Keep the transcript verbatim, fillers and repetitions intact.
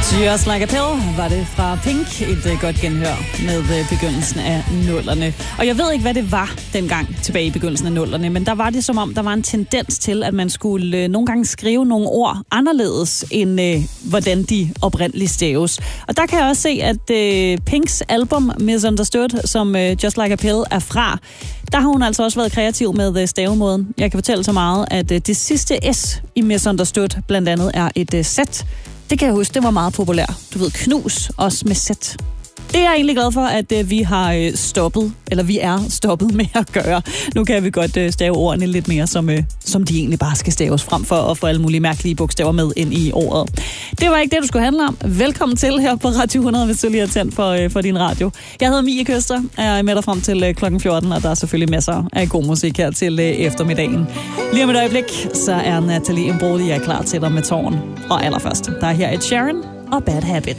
Just Like a Pill var det fra Pink, et uh, godt genhør med uh, begyndelsen af nullerne. Og jeg ved ikke, hvad det var dengang tilbage i begyndelsen af nullerne, men der var det som om, der var en tendens til, at man skulle uh, nogle gange skrive nogle ord anderledes, end uh, hvordan de oprindeligt staves. Og der kan jeg også se, at uh, Pinks album Misunderstood, som uh, Just Like a Pill er fra, der har hun altså også været kreativ med uh, stavemåden. Jeg kan fortælle så meget, at uh, det sidste S i Misunderstood blandt andet er et uh, Z. Det kan jeg huske, det var meget populært. Du ved, knus, også med sæt. Det er jeg egentlig glad for, at øh, vi har øh, stoppet, eller vi er stoppet med at gøre. Nu kan vi godt øh, stave ordene lidt mere, som, øh, som de egentlig bare skal staves, frem for at få alle mulige mærkelige bogstaver med ind i ordet. Det var ikke det, du skulle handle om. Velkommen til her på Radio hundrede, hvis du lige har tændt for, øh, for din radio. Jeg hedder Mie Køster, jeg er med dig frem til øh, klokken fjorten, og der er selvfølgelig masser af god musik her til øh, eftermiddagen. Lige om et øjeblik, så er Natalie Imbruglia klar til dig med tårn. Og allerførst, der er her et Sharon og Bad Habit.